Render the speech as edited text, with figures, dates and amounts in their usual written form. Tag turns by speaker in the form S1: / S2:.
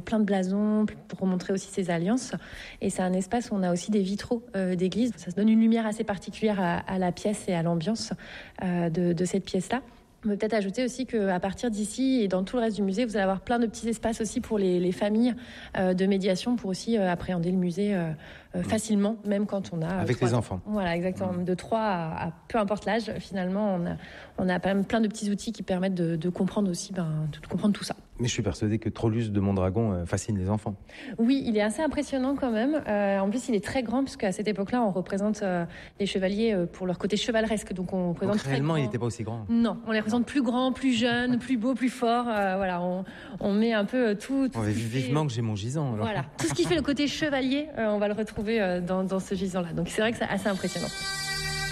S1: plein de blasons pour montrer aussi ses alliances. Et c'est un espace où on a aussi des vitraux d'église. Ça se donne une lumière assez particulière à la pièce et à l'ambiance de cette pièce-là. On peut peut-être ajouter aussi qu'à partir d'ici et dans tout le reste du musée, vous allez avoir plein de petits espaces aussi pour les familles de médiation pour aussi appréhender le musée facilement, même quand on a...
S2: Avec les enfants.
S1: Voilà, exactement. De 3 à peu importe l'âge, finalement, on a quand même plein de petits outils qui permettent de comprendre aussi, de comprendre tout ça.
S2: Mais je suis persuadé que Trollus de Mondragon fascine les enfants.
S1: Oui, il est assez impressionnant quand même. En plus, il est très grand, puisqu'à cette époque-là, on représente les chevaliers pour leur côté chevaleresque. Donc, on représente très
S2: réellement,
S1: grand.
S2: il n'était pas aussi grand.
S1: Non, on les représente plus grands, plus jeunes, plus beaux, plus forts. Voilà, on met un peu tout
S2: vivement que j'ai mon gisant. Alors.
S1: Voilà, tout ce qui fait le côté chevalier, on va le retrouver dans ce gisant-là. Donc, c'est vrai que c'est assez impressionnant.